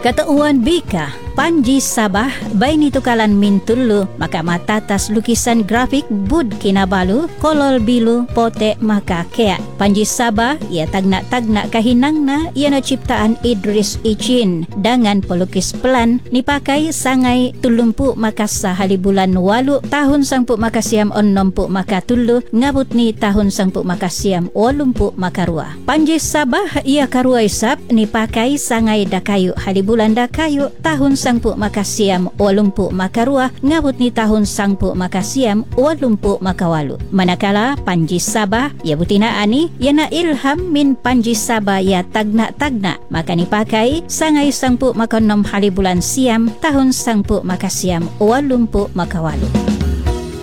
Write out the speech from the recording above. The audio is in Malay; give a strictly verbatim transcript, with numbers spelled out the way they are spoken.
Katauan Bika, Panji Sabah, bain itu kalan mintulu, maka matatas lukisan grafik bud kinabalu, kolol bilu, potek maka keat. Panji Sabah, ia tagnak-tagnak kahinangna, ia na ciptaan Idris Icin, dengan pelukis pelan, nipakai sangai tulumpu maka sahali bulan walu, tahun sangpuk maka siam onnompuk maka tulu, ngabut ni tahun sangpuk maka siam walumpuk maka rua. Panji Sabah, ia karua isap, nipakai sangai dakayu, hali bulan dakayu, tahun sangpuk maka siam walumpuk maka rua, ngabut ni tahun sangpuk maka siam walumpuk maka walu. Manakala Panji Sabah, ia butina ani, ia na ilham min Panji Sabah ia tagnak-tagnak, maka nipakai sangai sangpuk maka nom hali bulan siam, tahun sangpuk maka siam walumpuk maka walu.